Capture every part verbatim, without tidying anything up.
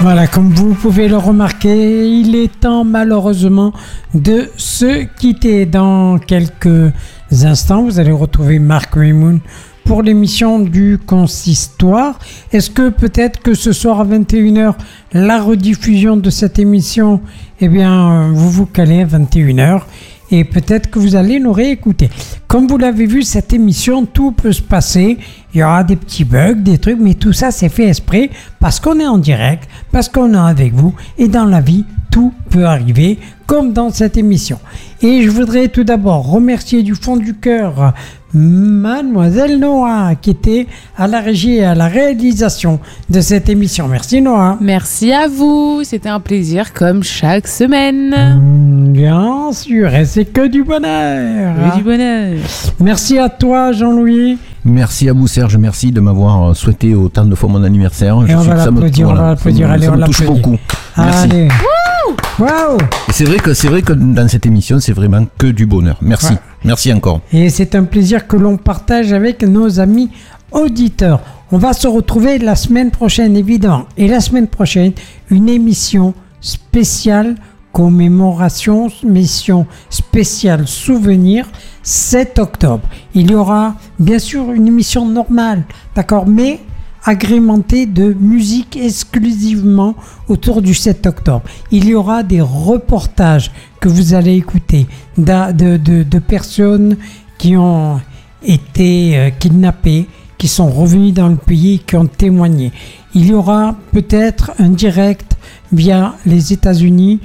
Voilà, comme vous pouvez le remarquer, il est temps malheureusement de se quitter. Dans quelques instants, vous allez retrouver Marc Raymond pour l'émission du Consistoire. Est-ce que peut-être que ce soir à vingt et une heures, la rediffusion de cette émission, eh bien, vous vous calez à vingt et une heures et peut-être que vous allez nous réécouter. Comme vous l'avez vu, cette émission, tout peut se passer. Il y aura des petits bugs, des trucs, mais tout ça, c'est fait exprès parce qu'on est en direct, parce qu'on est avec vous. Et dans la vie, tout peut arriver, comme dans cette émission. Et je voudrais tout d'abord remercier du fond du cœur Mademoiselle Noah, qui était à la régie et à la réalisation de cette émission. Merci Noah. Merci à vous, c'était un plaisir comme chaque semaine. Mmh, bien sûr, et c'est que du bonheur. Que du bonheur. Merci à toi Jean-Louis. Merci à vous Serge, merci de m'avoir souhaité autant de fois mon anniversaire. Et Je on sais va que ça me- l'applaudir, on voilà, va l'applaudir, ça me- allez, ça on me touche l'applaudit. beaucoup. Merci. Allez. Waouh. Et c'est vrai que c'est vrai que dans cette émission, c'est vraiment que du bonheur. Merci. Ouais. Merci encore. Et c'est un plaisir que l'on partage avec nos amis auditeurs. On va se retrouver la semaine prochaine, évidemment. Et la semaine prochaine, une émission spéciale commémoration, mission spéciale souvenir, sept octobre. Il y aura bien sûr une émission normale, d'accord, mais agrémentée de musique exclusivement autour du sept octobre. Il y aura des reportages que vous allez écouter de, de, de, de personnes qui ont été euh, kidnappées, qui sont revenues dans le pays, qui ont témoigné. Il y aura peut-être un direct via les États-Unis.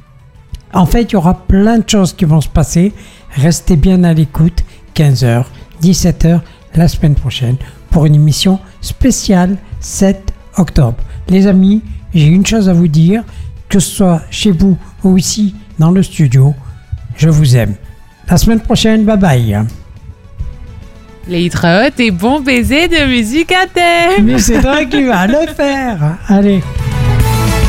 En fait, il y aura plein de choses qui vont se passer. Restez bien à l'écoute, quinze heures, dix-sept heures, la semaine prochaine, pour une émission spéciale sept octobre. Les amis, j'ai une chose à vous dire, que ce soit chez vous ou ici dans le studio, je vous aime. La semaine prochaine, bye bye. Les traotes et bon baiser de musique à thème. Mais c'est toi qui vas le faire. Allez.